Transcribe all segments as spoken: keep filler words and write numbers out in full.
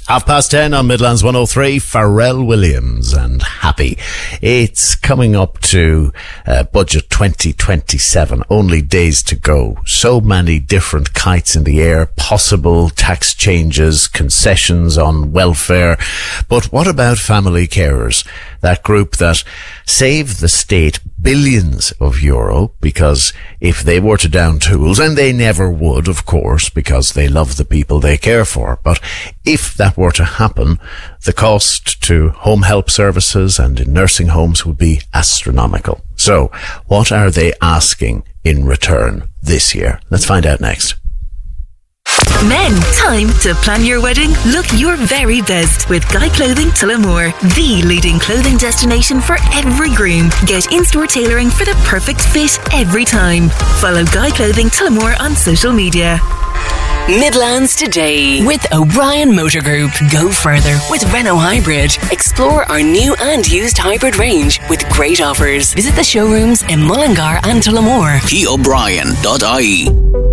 Half past ten on Midlands one oh three, Pharrell Williams and Happy. It's coming up to uh, budget twenty twenty-seven, only days to go. So many different kites in the air, possible tax changes, concessions on welfare. But what about family carers? That group that save the state billions of euro, because if they were to down tools, and they never would, of course, because they love the people they care for, but if that were to happen, the cost to home help services and in nursing homes would be astronomical. So, what are they asking in return this year? Let's find out next. Men, time to plan your wedding. Look your very best with Guy Clothing Tullamore, the leading clothing destination for every groom. Get in-store tailoring for the perfect fit every time. Follow Guy Clothing Tullamore on social media. Midlands Today with O'Brien Motor Group. Go further with Renault Hybrid. Explore our new and used hybrid range with great offers. Visit the showrooms in Mullingar and Tullamore. p o'brien dot i e.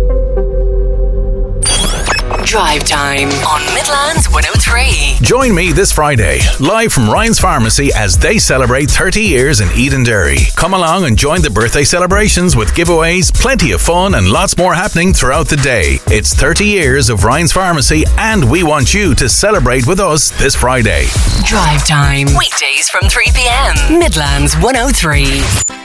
Drive Time on Midlands one oh three. Join me this Friday, live from Ryan's Pharmacy as they celebrate thirty years in Edenderry. Come along and join the birthday celebrations with giveaways, plenty of fun and lots more happening throughout the day. It's thirty years of Ryan's Pharmacy and we want you to celebrate with us this Friday. Drive Time, weekdays from three p.m. Midlands one oh three.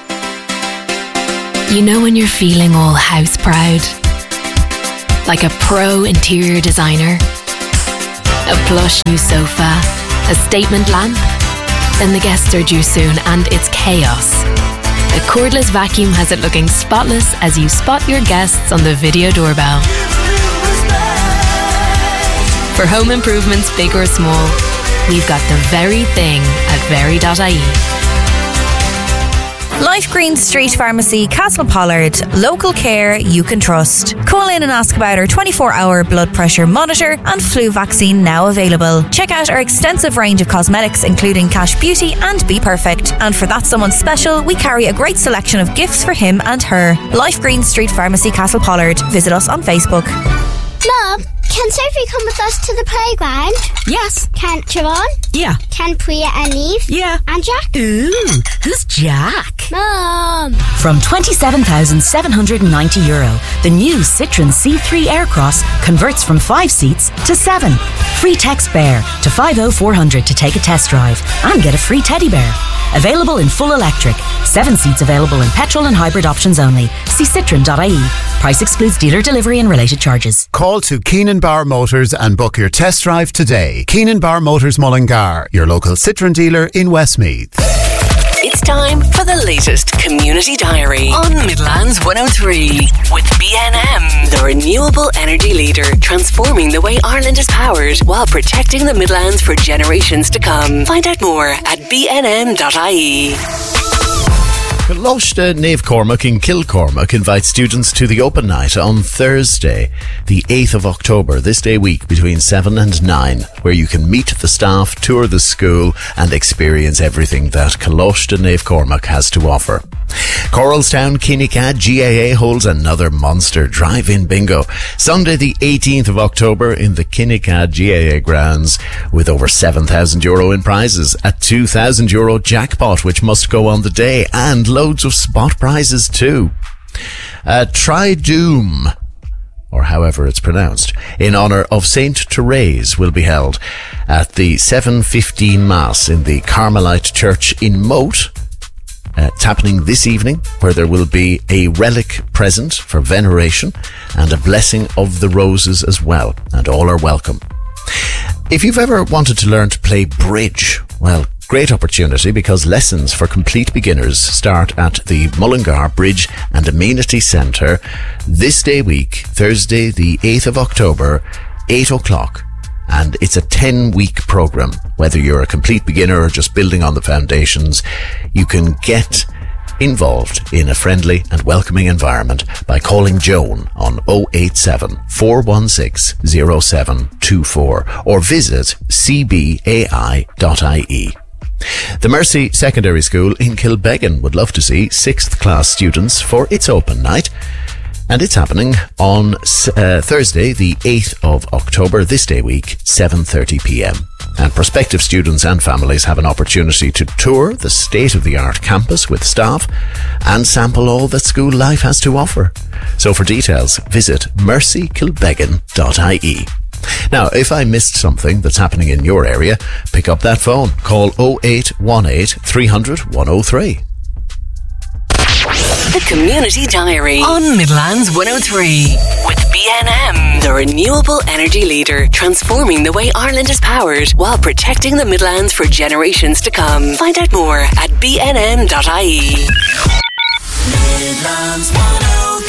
You know when you're feeling all house proud? Like a pro interior designer, a plush new sofa, a statement lamp. Then the guests are due soon and it's chaos. A cordless vacuum has it looking spotless as you spot your guests on the video doorbell. For home improvements, big or small, we've got the very thing at very dot I E. Life Green Street Pharmacy, Castlepollard. Local care you can trust. Call in and ask about our twenty-four hour blood pressure monitor and flu vaccine now available. Check out our extensive range of cosmetics including Cash Beauty and Be Perfect. And for that someone special, we carry a great selection of gifts for him and her. Life Green Street Pharmacy, Castlepollard. Visit us on Facebook. Mum, can Sophie come with us to the playground? Yes. Can Siobhan? Yeah. Can Priya and Eve? Yeah. And Jack? Ooh, who's Jack? Mum. From twenty-seven thousand seven hundred ninety euro, the new Citroen C three Aircross converts from five seats to seven. Free text bear to five oh four hundred to take a test drive and get a free teddy bear. Available in full electric. Seven seats available in petrol and hybrid options only. See citroen dot I E. Price excludes dealer delivery and related charges. Call to Keenan Bar Motors and book your test drive today. Keenan Bar Motors Mullingar, your local Citroen dealer in Westmeath. It's time for the latest Community Diary on Midlands one oh three with B N M, the renewable energy leader, transforming the way Ireland is powered while protecting the Midlands for generations to come. Find out more at b n m dot I E. Loshta Nave Cormac in Kilcormac invites students to the open night on Thursday, the eighth of October, this day week between seven and nine, where you can meet the staff, tour the school and experience everything that Loshta Nave Cormac has to offer. Coralstown Kinnegad G A A holds another monster drive-in bingo Sunday the eighteenth of October in the Kinnegad G A A grounds, with over seven thousand euro in prizes, a two thousand euro jackpot which must go on the day, and loads of spot prizes too. Uh, Triduum, or however it's pronounced, in honour of Saint Therese will be held at the seven fifteen Mass in the Carmelite Church in Moat. Uh, it's happening this evening, where there will be a relic present for veneration and a blessing of the roses as well, and all are welcome. If you've ever wanted to learn to play bridge, well, great opportunity, because lessons for complete beginners start at the Mullingar Bridge and Amenity Centre this day week, Thursday the eighth of October, eight o'clock. And it's a ten-week programme. Whether you're a complete beginner or just building on the foundations, you can get involved in a friendly and welcoming environment by calling Joan on oh eight seven, four one six, oh seven two four or visit c b a i dot i e. The Mercy Secondary School in Kilbeggan would love to see sixth class students for its open night. And it's happening on uh, Thursday, the eighth of October, this day week, seven thirty p.m. And prospective students and families have an opportunity to tour the state-of-the-art campus with staff and sample all that school life has to offer. So for details, visit mercy kilbeggan dot I E. Now, if I missed something that's happening in your area, pick up that phone. Call oh eight one eight, three hundred, one oh three. The Community Diary on Midlands one oh three with B N M, the renewable energy leader, transforming the way Ireland is powered while protecting the Midlands for generations to come. Find out more at b n m dot I E. Midlands one oh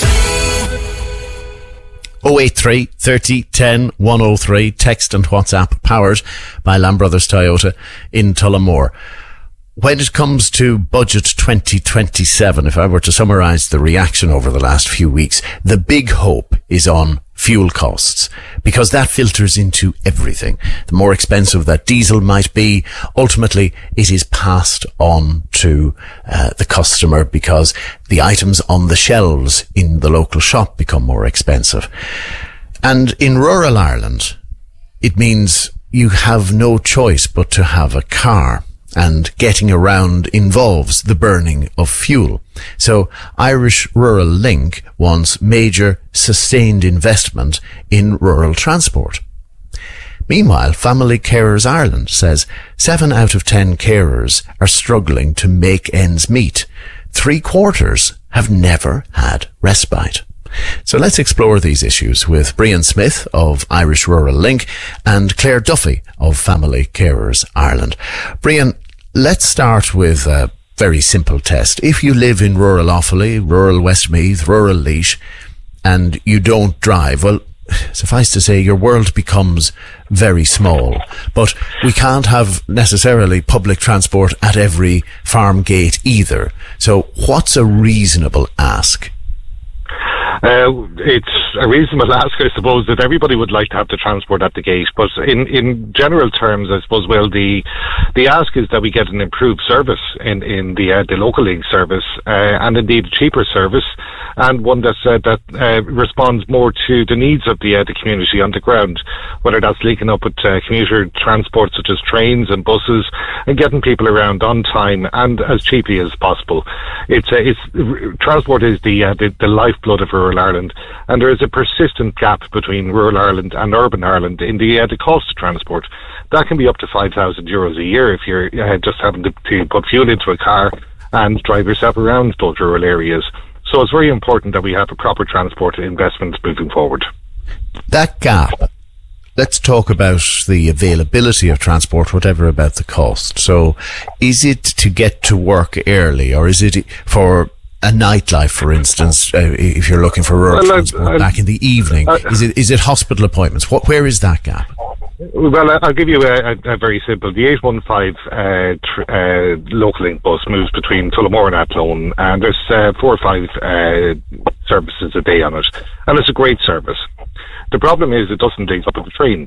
three. oh eight three, thirty, ten, one oh three. Text and WhatsApp powered by Lamb Brothers Toyota in Tullamore. When it comes to Budget twenty twenty-seven, if I were to summarise the reaction over the last few weeks, the big hope is on fuel costs, because that filters into everything. The more expensive that diesel might be, ultimately it is passed on to uh, the customer, because the items on the shelves in the local shop become more expensive. And in rural Ireland, it means you have no choice but to have a car. And getting around involves the burning of fuel. So Irish Rural Link wants major sustained investment in rural transport. Meanwhile, Family Carers Ireland says seven out of ten carers are struggling to make ends meet. Three quarters have never had respite. So let's explore these issues with Brian Smith of Irish Rural Link and Claire Duffy of Family Carers Ireland. Brian, let's start with a very simple test. If you live in rural Offaly, rural Westmeath, rural Laois, and you don't drive, well, suffice to say, your world becomes very small. But we can't have necessarily public transport at every farm gate either. So what's a reasonable ask? Uh, it's a reasonable ask, I suppose, that everybody would like to have the transport at the gate. But in, in general terms, I suppose, well, the the ask is that we get an improved service in, in the uh, the local link service, uh, and indeed a cheaper service, and one that's, uh, that uh, responds more to the needs of the uh, the community on the ground, whether that's linking up with uh, commuter transport such as trains and buses, and getting people around on time and as cheaply as possible. It's uh, it's transport is the, uh, the the lifeblood of rural Ireland, and there is a persistent gap between rural Ireland and urban Ireland in the uh, the cost of transport. That can be up to five thousand euros a year if you're uh, just having to, to put fuel into a car and drive yourself around those rural areas. So it's very important that we have a proper transport investment moving forward. That gap, let's talk about the availability of transport, whatever about the cost. So is it to get to work early, or is it for a nightlife, for instance, uh, if you're looking for rural well, transport uh, back in the evening? Uh, is it is it hospital appointments? What, where is that gap? Well, I'll give you a, a, a very simple. The eight one five uh, tr- uh, local link bus moves between Tullamore and Athlone, and there's uh, four or five uh, services a day on it, and it's a great service. The problem is it doesn't link up with the trains.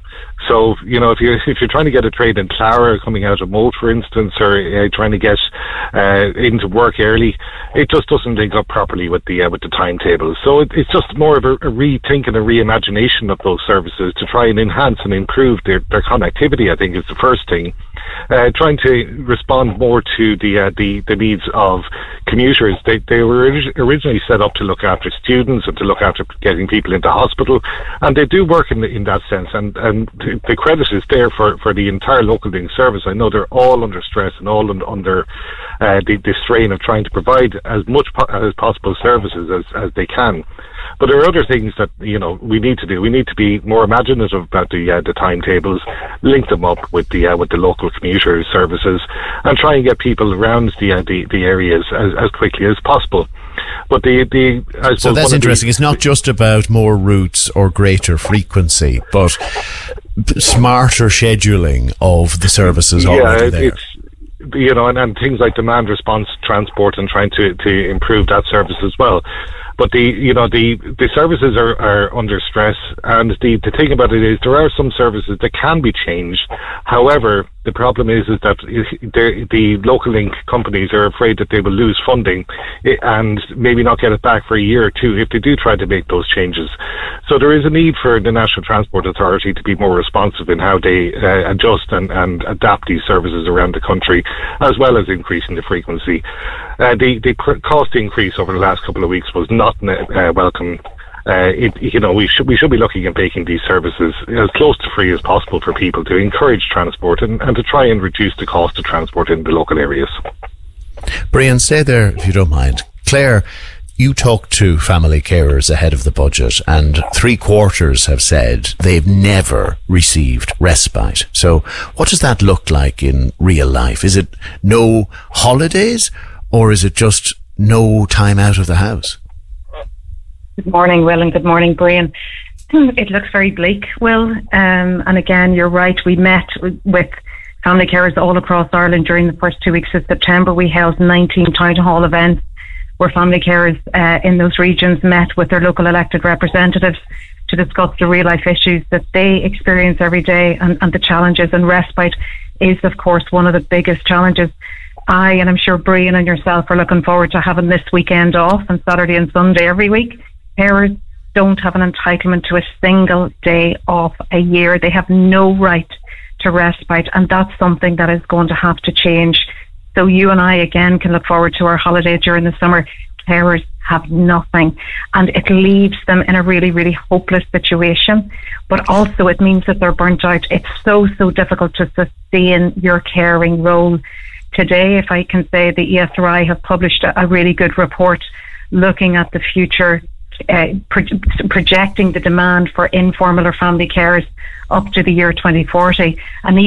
So, you know, if you're, if you're trying to get a train in Clara coming out of Moat, for instance, or uh, trying to get uh, into work early, it just doesn't link up properly with the uh, with the timetable. So it, it's just more of a, a rethink and a reimagination of those services to try and enhance and improve their, their connectivity, I think, is the first thing. Uh, trying to respond more to the uh, the, the needs of commuters. They they were originally set up to look after students and to look after getting people into hospital, and they do work in the, in that sense. And and the credit is there for, for the entire local link service. I know they're all under stress and all un, under uh, the, the strain of trying to provide as much po- as possible services as, as they can. But there are other things that, you know, we need to do. We need to be more imaginative about the uh, the timetables, link them up with the uh, with the local commuter services, and try and get people around the uh, the, the areas as, as quickly as possible. But the the I so that's interesting. The, it's not just about more routes or greater frequency, but smarter scheduling of the services yeah, already there. It's, you know, and, and things like demand response transport and trying to, to improve that service as well. But the, you know, the, the services are, are under stress, and the, the thing about it is there are some services that can be changed. However, The problem is, is that the local link companies are afraid that they will lose funding and maybe not get it back for a year or two if they do try to make those changes. So there is a need for the National Transport Authority to be more responsive in how they uh, adjust and, and adapt these services around the country, as well as increasing the frequency. Uh, the, the cost increase over the last couple of weeks was not uh, welcome. Uh, it, you know, we should we should be looking at making these services as close to free as possible for people to encourage transport and, and to try and reduce the cost of transport in the local areas. Brian, stay there if you don't mind. Claire, you talked to family carers ahead of the budget, and three quarters have said they've never received respite. So what does that look like in real life? Is it no holidays, or is it just no time out of the house? Good morning, Will, and good morning, Brian. It looks very bleak, Will. Um, and again, you're right. We met with family carers all across Ireland during the first two weeks of September. We held nineteen town hall events where family carers uh, in those regions met with their local elected representatives to discuss the real life issues that they experience every day and, and the challenges. And respite is, of course, one of the biggest challenges. I, and I'm sure Brian and yourself, are looking forward to having this weekend off on Saturday and Sunday every week. Carers don't have an entitlement to a single day off a year. They have no right to respite, and that's something that is going to have to change. So you and I, again, can look forward to our holiday during the summer. Carers have nothing, and it leaves them in a really, really hopeless situation. But also it means that they're burnt out. It's so, so difficult to sustain your caring role. Today, if I can say, the E S R I have published a, a really good report looking at the future, Uh, pro- projecting the demand for informal or family carers up to the year twenty forty. And